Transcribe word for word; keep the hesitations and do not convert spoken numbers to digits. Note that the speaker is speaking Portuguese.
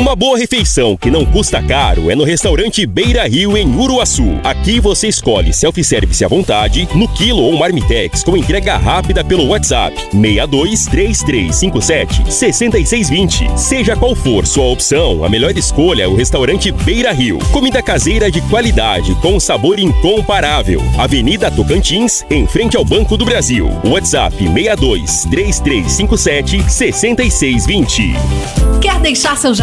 Uma boa refeição que não custa caro é no restaurante Beira Rio, em Uruaçu. Aqui você escolhe self-service à vontade, no quilo ou marmitex, com entrega rápida pelo WhatsApp seis dois três três cinco sete seis seis dois zero. Seja qual for sua opção, a melhor escolha é o restaurante Beira Rio. Comida caseira de qualidade, com sabor incomparável. Avenida Tocantins, em frente ao Banco do Brasil. WhatsApp seis dois três três cinco sete seis seis dois zero. Quer deixar seu